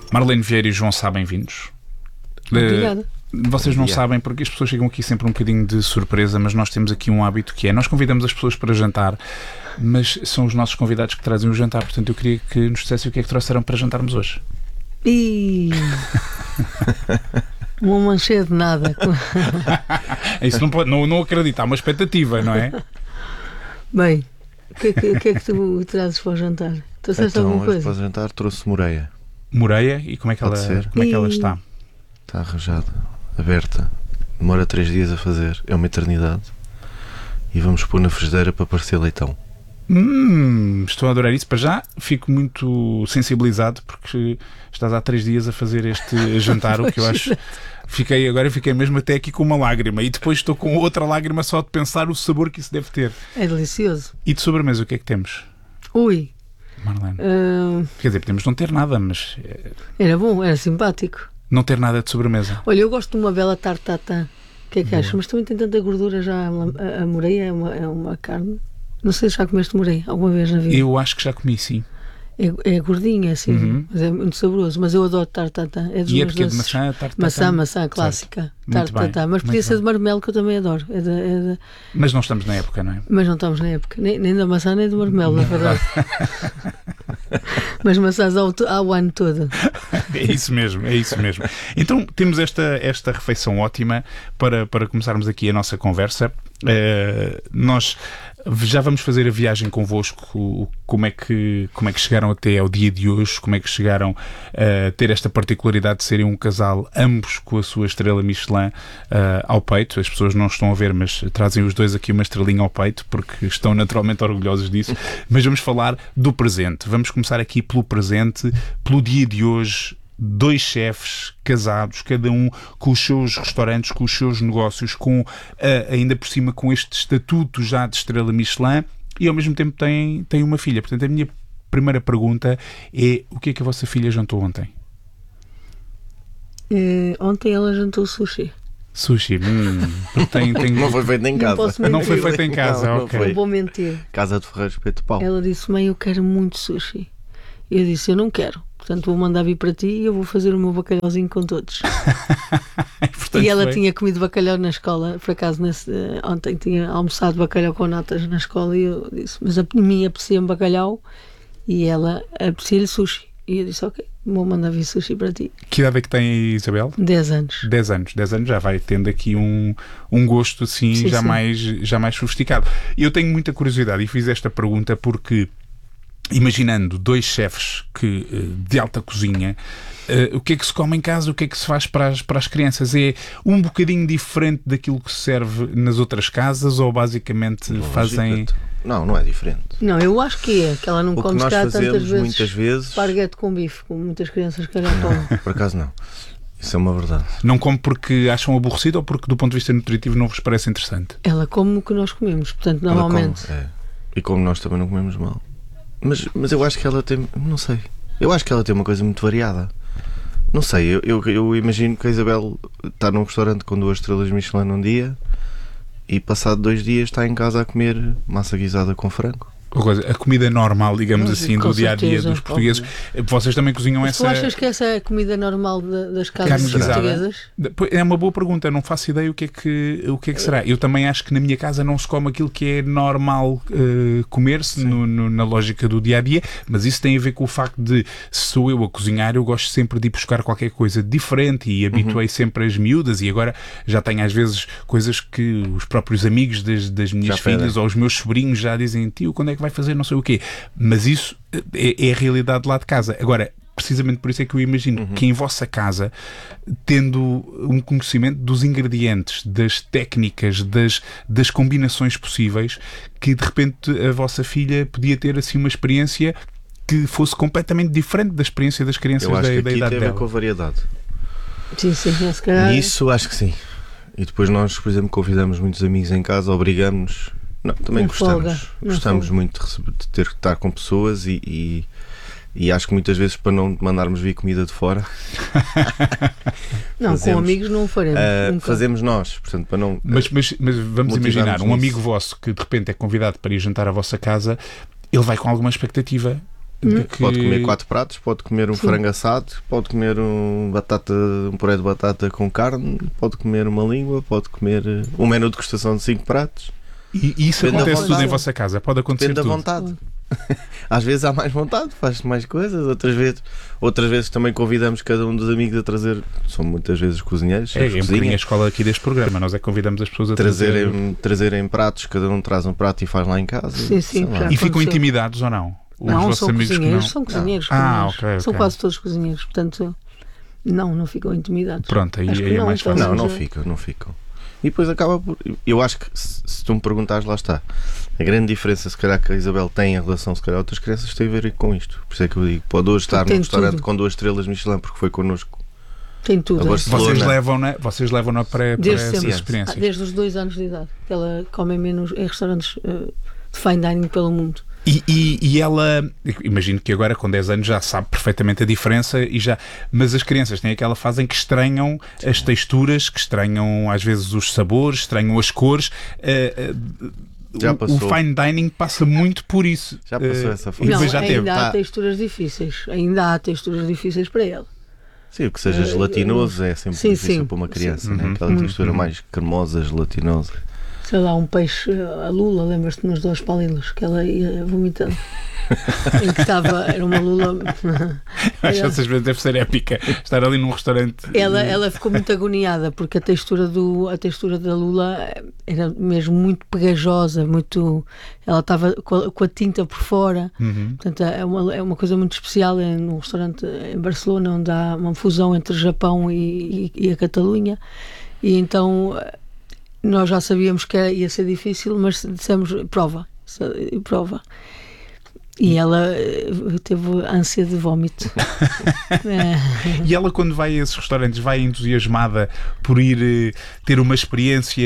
Marlene Vieira e João Sá, bem-vindos. Obrigada. Vocês não sabem, porque as pessoas chegam aqui sempre um bocadinho de surpresa, mas nós temos aqui um hábito que é, nós convidamos as pessoas para jantar, mas são os nossos convidados que trazem o jantar, portanto eu queria que nos dissessem o que é que trouxeram para jantarmos hoje. Uma mancheira de nada. Isso não acredito, há uma expectativa, não é? Bem, o que é que tu trazes para o jantar? Trouxeste Então, alguma hoje coisa? para o jantar trouxe moreia. Moreia, e como é que ela está? Está arranjada, aberta. Demora 3 dias a fazer, é uma eternidade. E vamos pôr na frigideira para parecer leitão. Estou a adorar isso. Para já fico muito sensibilizado porque estás há 3 dias a fazer este jantar, o que eu acho... Fiquei mesmo até aqui com uma lágrima e depois estou com outra lágrima só de pensar o sabor que isso deve ter. É delicioso. E de sobremesa, o que é que temos, Ui. Marlene? Quer dizer, podemos não ter nada, mas... Era bom, era simpático. Não ter nada de sobremesa. Olha, eu gosto de uma bela tarte tatin. O que é que achas? Mas também tem tanta gordura já. A moreia é uma carne. Não sei se já comeste moreia alguma vez na vida. Eu acho que já comi, sim. É gordinha, assim, mas é muito saboroso. Mas eu adoro tarte tatin. É dos E é meus porque é de doces. maçã? Maçã clássica. Muito Tarte bem, tatin. Mas podia muito ser bem. de marmelo, que eu também adoro. Mas não estamos na época, não é? Mas não estamos na época. Nem da maçã, nem do marmelo, na verdade. Mas maçãs ao ano todo. É isso mesmo. Então temos esta refeição ótima para começarmos aqui a nossa conversa. Nós já vamos fazer a viagem convosco, como é que chegaram até ao dia de hoje, como é que chegaram a ter esta particularidade de serem um casal, ambos com a sua estrela Michelin ao peito. As pessoas não estão a ver, mas trazem os dois aqui uma estrelinha ao peito, porque estão naturalmente orgulhosos disso. Mas vamos falar do presente. Vamos começar aqui pelo presente, pelo dia de hoje. 2 chefes casados, cada um com os seus restaurantes, com os seus negócios, com ainda por cima com este estatuto já de estrela Michelin, e ao mesmo tempo tem uma filha. Portanto, a minha primeira pergunta é: o que é que a vossa filha jantou ontem? Ontem ela jantou sushi. Sushi. Tem... Não foi feito em casa. Não foi feito em casa, não ok. foi. Não vou mentir. Casa de Ferreiro Espeto de Pau. Ela disse: mãe, eu quero muito sushi. E eu disse: eu não quero. Portanto, vou mandar vir para ti e eu vou fazer o meu bacalhauzinho com todos. Portanto, E ela tinha comido bacalhau na escola. Por acaso, ontem tinha almoçado bacalhau com natas na escola e eu disse: mas a mim aprecia-me bacalhau e ela aprecia-lhe sushi. E eu disse: ok, vou mandar vir sushi para ti. Que idade é que tem a Isabel? 10 anos. 10 anos já vai tendo aqui um gosto assim, Sim, já sim. mais sofisticado. E eu tenho muita curiosidade e fiz esta pergunta porque, imaginando 2 chefes de alta cozinha, o que é que se come em casa, o que é que se faz para as crianças? É um bocadinho diferente daquilo que se serve nas outras casas, ou basicamente fazem... Não é diferente. Não, eu acho que ela não O que come nós cá tantas fazemos vezes muitas vezes... esparguete com bife, como muitas crianças calhar comem. Por acaso não. Isso é uma verdade. Não come porque acham aborrecido ou porque do ponto de vista nutritivo não vos parece interessante? Ela come o que nós comemos, portanto, Ela normalmente. come, E como nós também não comemos mal. Mas eu acho que ela tem... Não sei. Eu acho que ela tem uma coisa muito variada. Não sei. Eu imagino que a Isabel está num restaurante com 2 estrelas Michelin num dia e passado 2 dias está em casa a comer massa guisada com frango. A comida normal, digamos assim, Com do dia-a-dia certeza, dos portugueses. Vocês também cozinham Mas essa... tu achas que essa é a comida normal das Carne casas guisada? portuguesas? É uma boa pergunta, não faço ideia o que é que será. Eu também acho que na minha casa não se come aquilo que é normal comer-se na lógica do dia-a-dia, mas isso tem a ver com o facto de, se sou eu a cozinhar, eu gosto sempre de ir buscar qualquer coisa diferente e habituei sempre as miúdas, e agora já tenho às vezes coisas que os próprios amigos das minhas filhas ou os meus sobrinhos já dizem: tio, quando é que vai fazer não sei o quê? Mas isso é a realidade lá de casa. Agora, precisamente por isso é que eu imagino que em vossa casa, tendo um conhecimento dos ingredientes, das técnicas, das combinações possíveis, que de repente a vossa filha podia ter assim uma experiência que fosse completamente diferente da experiência das crianças Eu acho da que aqui idade tem a ver dela. com a variedade. Sim, se calhar. Nisso acho que sim. E depois nós, por exemplo, convidamos muitos amigos em casa, obrigamos-nos. Não, também gostamos muito de ter que estar com pessoas e acho que muitas vezes, para não mandarmos vir comida de fora, Não, com amigos não o faremos. Fazemos nós, portanto, para não. Mas vamos imaginar, um amigo vosso que de repente é convidado para ir jantar à vossa casa, ele vai com alguma expectativa Pode comer 4 pratos, pode comer um frango assado, pode comer um puré de batata com carne, pode comer uma língua, pode comer um menu de degustação de 5 pratos. E isso Depende acontece da tudo em vontade. vossa casa? Pode acontecer Depende da tudo? vontade. Às vezes há mais vontade, faz mais coisas, outras vezes também convidamos cada um dos amigos a trazer, são muitas vezes cozinheiros, É um bocadinho a escola aqui deste programa. Nós é que convidamos as pessoas a trazerem pratos, cada um traz um prato e faz lá em casa. Sim, sei lá. já. E ficam Aconteceu. intimidados ou não? Os Não, vossos são amigos que cozinheiros, não? são cozinheiros. Ah, cozinheiros. São ok. quase todos cozinheiros, portanto, não ficam intimidados. Pronto, aí Acho que é não, mais então. fácil. Não ficam. E depois acaba por. Eu acho que se tu me perguntares, lá está. A grande diferença, se calhar, que a Isabel tem em relação, se calhar, a outras crianças tem a ver com isto. Por isso é que eu digo: pode hoje estar num Tem restaurante tudo. com 2 estrelas Michelin, porque foi connosco. Tem tudo. Agora, Vocês levam-na para Desde essas sempre. experiências. Desde os 2 anos de idade. Que ela come menos em restaurantes de fine dining pelo mundo. E ela, imagino que agora com 10 anos já sabe perfeitamente a diferença mas as crianças têm aquela fase em que estranham as texturas, que estranham às vezes os sabores, estranham as cores. Já O passou. fine dining passa muito por isso. Já passou essa E fase. depois já teve. ainda há Tá. texturas difíceis. Ainda há texturas difíceis para ela. Sim, o que seja gelatinoso é sempre sim, difícil sim. para uma criança, Sim. né? Aquela textura mais cremosa, gelatinosa. Sei lá, um peixe, a lula, lembras-te nos 2 palilos que ela ia vomitando. Em que estava, era uma lula. Acho que essas vezes deve ser épica. Estar ali num restaurante. Ela ficou muito agoniada porque a textura da lula era mesmo muito pegajosa, muito. Ela estava com a tinta por fora. Portanto, é uma coisa muito especial. É num restaurante em Barcelona onde há uma fusão entre Japão e a Catalunha. E então nós já sabíamos que ia ser difícil, mas dissemos prova. E ela teve ânsia de vómito. E ela, quando vai a esses restaurantes, vai entusiasmada por ir ter uma experiência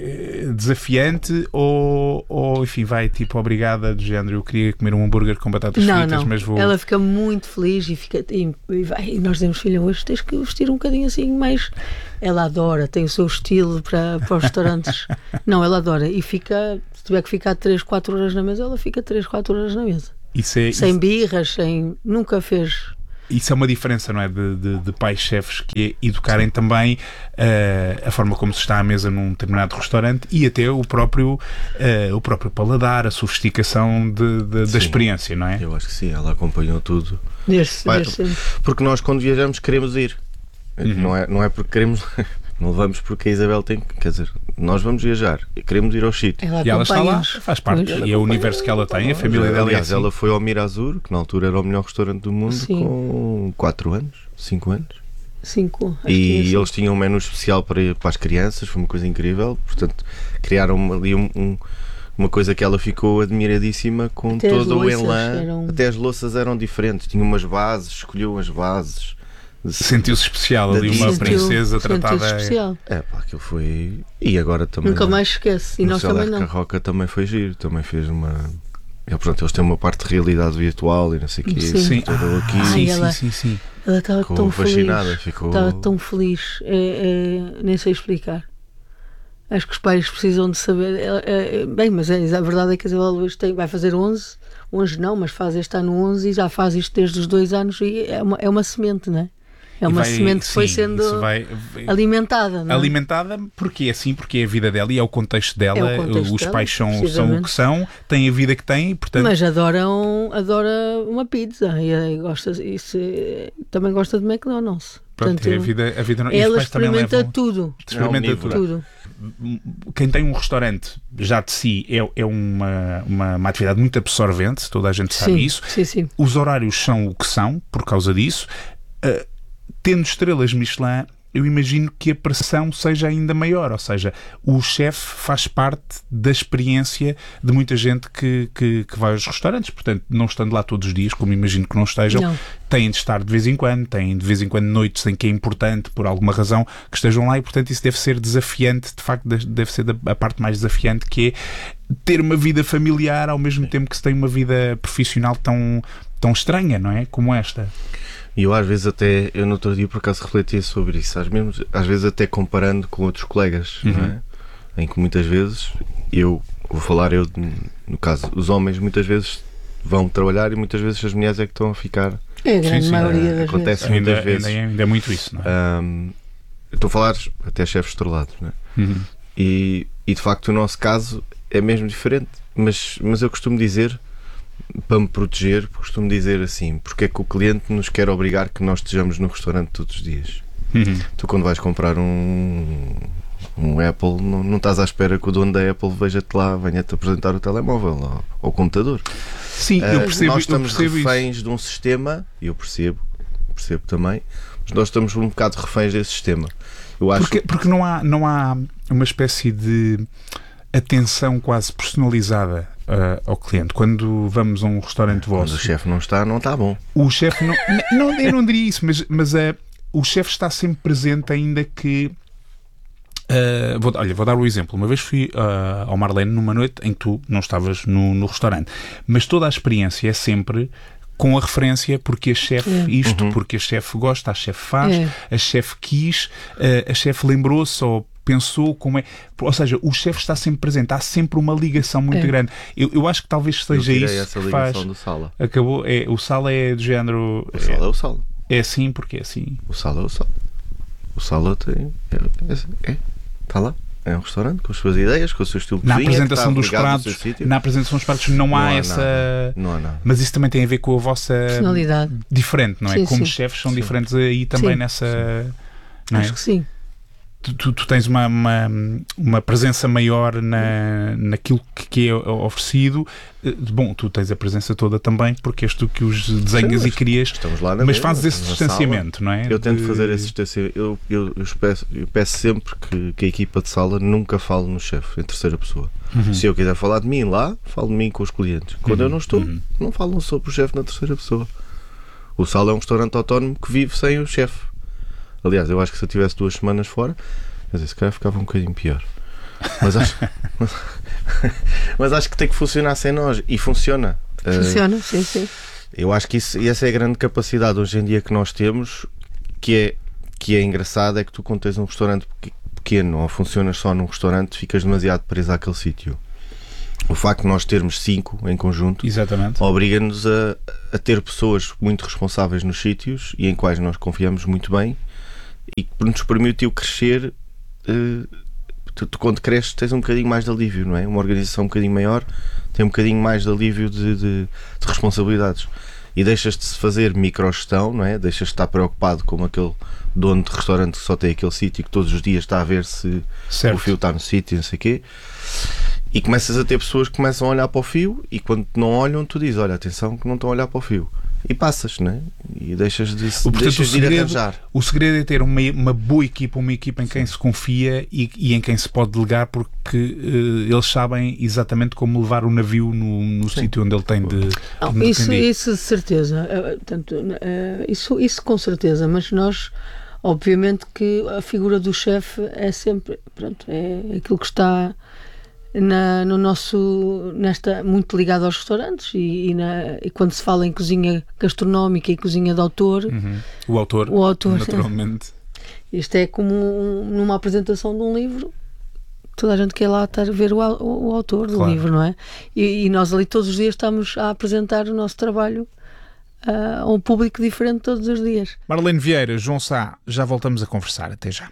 desafiante ou enfim, vai tipo obrigada do género, eu queria comer um hambúrguer com batatas fritas, Não. mas vou... Ela fica muito feliz e nós dizemos, filha, hoje tens que vestir um bocadinho assim mais... Ela adora, tem o seu estilo para os restaurantes. Não, ela adora. E fica, se tiver que ficar 3, 4 horas na mesa, ela fica 3, 4 horas na mesa. Sem birras, nunca fez. Isso é uma diferença, não é? De pais-chefes, que é educarem também a forma como se está à mesa num determinado restaurante e até o próprio paladar, a sofisticação da experiência, não é? Uhum. Eu acho que sim, ela acompanhou tudo. Desde sempre. Porque nós, quando viajamos, queremos ir. Não é porque queremos. Não vamos porque a Isabel tem. Quer dizer, nós vamos viajar e queremos ir ao sítio. E ela está lá, faz parte. Pois. E é o universo que ela tem, a família dela é Aliás, assim. ela foi ao Mirazur, que na altura era o melhor restaurante do mundo, Sim. com 4 anos, 5 anos. 5. E eles tinham um menu especial para as crianças, foi uma coisa incrível. Portanto, criaram ali uma coisa que ela ficou admiradíssima com Até todo as o louças elan. eram- Até as louças eram diferentes, tinham umas bases, escolheu as bases. Sentiu-se especial ali, uma Sentiu- princesa Sentiu-se tratada. especial. Pá, aquilo foi. E agora também. Nunca mais esquece. E no nós Céu também da não. Roca também foi giro, também fez uma. Pronto, eles têm uma parte de realidade virtual e não sei o quê. Sim. Sim, Todo aqui. sim, ela- sim. Ela estava Ficou tão fascinada, feliz. ficou- Estava tão feliz. Nem sei explicar. Acho que os pais precisam de saber. Bem, mas a verdade é que a Isabel Luís vai fazer 11. 11 não, mas faz este ano 11 e já faz isto desde os 2 anos e é uma semente, não é? É uma semente que foi sendo alimentada, não é? Alimentada porque é assim, porque é a vida dela e é o contexto dela. É o contexto Os dela, pais são o precisamente. que são, têm a vida que têm, portanto. Mas adora uma pizza e também gosta de McDonald's. Pronto, Portanto, é a vida e os ela pais também experimenta levam. tudo. Experimenta É omnívora. tudo. Tudo. Quem tem um restaurante já de si é uma atividade muito absorvente, toda a gente sabe isso. Sim. Os horários são o que são por causa disso. Tendo estrelas Michelin, eu imagino que a pressão seja ainda maior, ou seja, o chefe faz parte da experiência de muita gente que vai aos restaurantes, portanto, não estando lá todos os dias, como imagino que não estejam, Não. têm de estar de vez em quando, têm de vez em quando noites em que é importante, por alguma razão, que estejam lá e, portanto, isso deve ser desafiante, de facto, deve ser a parte mais desafiante, que é ter uma vida familiar ao mesmo tempo que se tem uma vida profissional tão estranha, não é? Como esta. E eu às vezes eu no outro dia por acaso refletia sobre isso, às vezes até comparando com outros colegas, não é? Em que muitas vezes, no caso, os homens muitas vezes vão trabalhar e muitas vezes as mulheres é que estão a ficar. É a grande maioria das acontece vezes. muitas vezes. Ainda é muito isso, não é? Estou a falar até chefes estrelados, não é? E de facto o nosso caso é mesmo diferente, mas eu costumo dizer, para me proteger, costumo dizer assim, porque é que o cliente nos quer obrigar que nós estejamos no restaurante todos os dias. Tu quando vais comprar um Apple, não estás à espera que o dono da Apple veja-te lá, venha-te apresentar o telemóvel ou o computador. Sim, eu percebo. Nós estamos reféns isso. de um sistema, e eu percebo também, mas nós estamos um bocado reféns desse sistema. Eu acho porque não há uma espécie de atenção quase personalizada ao cliente. Quando vamos a um restaurante vosso... Quando o chefe não está bom. O chefe não... eu não diria isso, mas o chefe está sempre presente, ainda que... vou dar um exemplo. Uma vez fui ao Marlene numa noite em que tu não estavas no restaurante, mas toda a experiência é sempre com a referência porque a chefe porque a chefe gosta, a chefe faz, a chefe quis, a chefe lembrou-se ou pensou como é. Ou seja, o chefe está sempre presente, há sempre uma ligação muito grande. Eu acho que talvez seja isso essa que ligação faz. do Sala. Acabou, o Sala é do género. O Sala é o Sala. É assim porque é assim. O Sala é o Sala. O Sala tem. Está lá. É um restaurante com as suas ideias, com o seu estilo de Na cozinha, apresentação dos pratos, não há essa. Não há nada. Mas isso também tem a ver com a vossa personalidade diferente, não é? Sim, Como sim. chefes são diferentes aí também nessa. Não é? Acho que sim. Tu tens uma presença maior naquilo que é oferecido. Bom, tu tens a presença toda também, porque és tu que os desenhas e crias. Estamos lá na mas mesma, fazes esse distanciamento, sala. Não é? Eu tento fazer esse distanciamento. Eu peço sempre que a equipa de sala nunca fale no chefe em terceira pessoa. Se eu quiser falar de mim lá, falo de mim com os clientes. Quando eu não estou, não falam sobre o chefe na terceira pessoa. O Sala é um restaurante autónomo que vive sem o chefe. Aliás, eu acho que se eu tivesse 2 semanas fora, quer dizer, se calhar ficava um bocadinho pior. Mas acho que tem que funcionar sem nós. E funciona. Funciona, sim. Eu acho que essa é a grande capacidade hoje em dia que nós temos, que é engraçado, é que tu, quando tens um restaurante pequeno ou funcionas só num restaurante, ficas demasiado preso àquele sítio. O facto de nós termos 5 em conjunto obriga-nos a ter pessoas muito responsáveis nos sítios e em quais nós confiamos muito bem e que nos permitiu crescer. Tu quando cresces tens um bocadinho mais de alívio, não é? Uma organização um bocadinho maior tem um bocadinho mais de alívio de responsabilidades e deixas de se fazer microgestão, não é? Deixas de estar preocupado com aquele dono de restaurante que só tem aquele sítio e que todos os dias está a ver se o fio está no sítio, não sei o quê, e começas a ter pessoas que começam a olhar para o fio e quando não olham tu dizes, olha, atenção que não estão a olhar para o fio. E passas, não é? E deixas de ir arranjar. O segredo é ter uma boa equipa, uma equipa em quem se confia e em quem se pode delegar, porque eles sabem exatamente como levar o navio no sítio onde ele tem de isso de certeza. Isso com certeza, mas nós, obviamente que a figura do chefe é sempre, é aquilo que está no nosso, muito ligado aos restaurantes e quando se fala em cozinha gastronómica e cozinha de autor, o autor naturalmente. Isto é como numa apresentação de um livro, toda a gente quer lá estar a ver o autor do livro, não é? E nós ali todos os dias estamos a apresentar o nosso trabalho a um público diferente todos os dias. Marlene Vieira, João Sá, já voltamos a conversar, até já.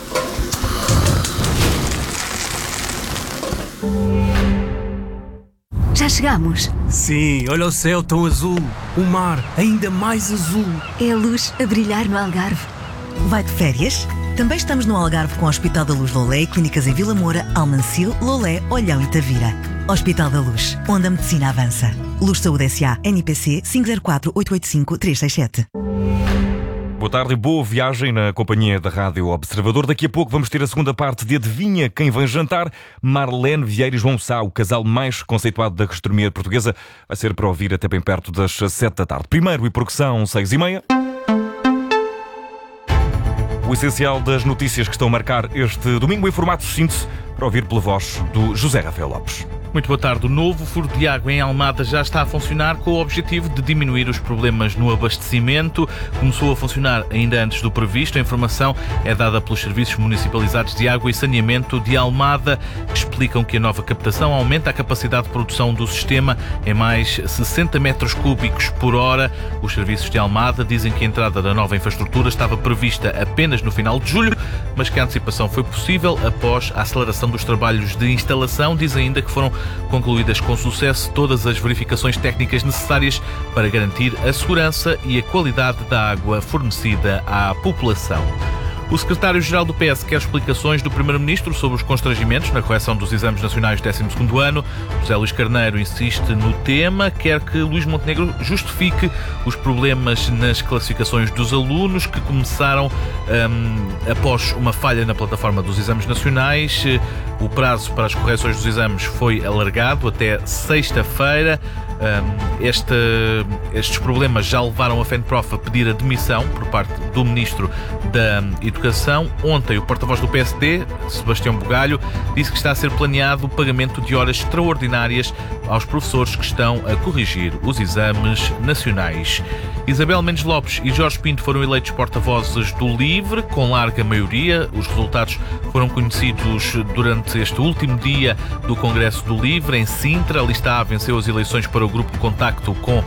Já chegamos. Sim, olha o céu tão azul, o mar ainda mais azul. É a luz a brilhar no Algarve. Vai de férias? Também estamos no Algarve com o Hospital da Luz Lolé e clínicas em Vila Moura, Almancil, Lolé, Olhão e Tavira. Hospital da Luz, onde a medicina avança. Luz Saúde S.A. NIPC 504-885-367. Boa tarde e boa viagem na companhia da Rádio Observador. Daqui a pouco vamos ter a segunda parte de Adivinha Quem Vem Jantar. Marlene Vieira e João Sá, o casal mais conceituado da gastronomia portuguesa, vai ser para ouvir até bem perto das 7 da tarde. Primeiro, e porque são 6h30. O essencial das notícias que estão a marcar este domingo em formato síntese, para ouvir pela voz do José Rafael Lopes. Muito boa tarde. O novo furo de água em Almada já está a funcionar com o objetivo de diminuir os problemas no abastecimento. Começou a funcionar ainda antes do previsto. A informação é dada pelos Serviços Municipalizados de Água e Saneamento de Almada, que explicam que a nova captação aumenta a capacidade de produção do sistema em mais 60 metros cúbicos por hora. Os serviços de Almada dizem que a entrada da nova infraestrutura estava prevista apenas no final de julho, mas que a antecipação foi possível após a aceleração dos trabalhos de instalação. Diz ainda que foram concluídas com sucesso todas as verificações técnicas necessárias para garantir a segurança e a qualidade da água fornecida à população. O secretário-geral do PS quer explicações do primeiro-ministro sobre os constrangimentos na correção dos exames nacionais do 12º ano. José Luís Carneiro insiste no tema, quer que Luís Montenegro justifique os problemas nas classificações dos alunos que começaram após uma falha na plataforma dos exames nacionais. O prazo para as correções dos exames foi alargado até sexta-feira. Estes problemas já levaram a FENPROF a pedir a demissão por parte do Ministro da Educação. Ontem, o porta-voz do PSD, Sebastião Bugalho, disse que está a ser planeado o pagamento de horas extraordinárias aos professores que estão a corrigir os exames nacionais. Isabel Mendes Lopes e Jorge Pinto foram eleitos porta-vozes do LIVRE, com larga maioria. Os resultados foram conhecidos durante este último dia do Congresso do LIVRE, em Sintra. Ali está, venceu as eleições para o grupo de contacto com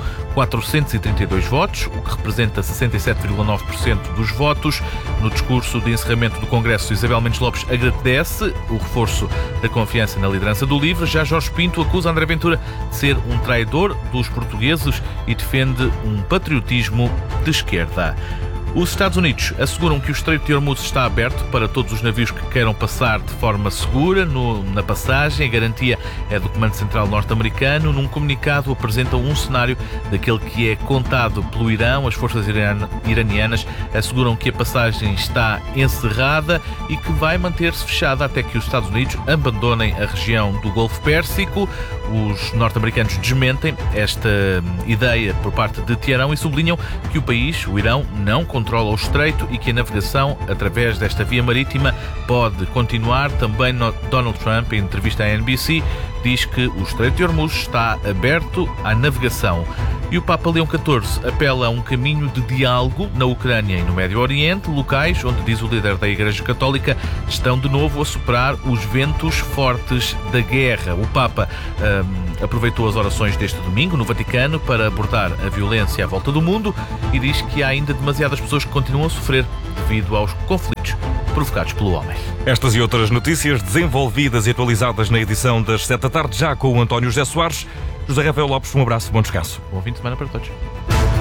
432 votos, o que representa 67,9% dos votos. No discurso de encerramento do Congresso, Isabel Mendes Lopes agradece o reforço da confiança na liderança do LIVRE. Já Jorge Pinto acusa André Ventura de ser um traidor dos portugueses e defende um patriotismo de esquerda. Os Estados Unidos asseguram que o Estreito de Hormuz está aberto para todos os navios que queiram passar de forma segura na passagem. A garantia é do Comando Central norte-americano. Num comunicado apresentam um cenário daquele que é contado pelo Irão. As forças iranianas asseguram que a passagem está encerrada e que vai manter-se fechada até que os Estados Unidos abandonem a região do Golfo Pérsico. Os norte-americanos desmentem esta ideia por parte de Teherão e sublinham que o país, o Irão, não controla o estreito e que a navegação através desta via marítima pode continuar. Também Donald Trump, em entrevista à NBC, diz que o Estreito de Hormuz está aberto à navegação. E o Papa Leão XIV apela a um caminho de diálogo na Ucrânia e no Médio Oriente, locais onde, diz o líder da Igreja Católica, estão de novo a soprar os ventos fortes da guerra. O Papa aproveitou as orações deste domingo no Vaticano para abordar a violência à volta do mundo e diz que há ainda demasiadas pessoas que continuam a sofrer devido aos conflitos provocados pelo homem. Estas e outras notícias desenvolvidas e atualizadas na edição das 7 da tarde, já com o António José Soares. José Rafael Lopes, um abraço, bom descanso. Bom fim de semana para todos.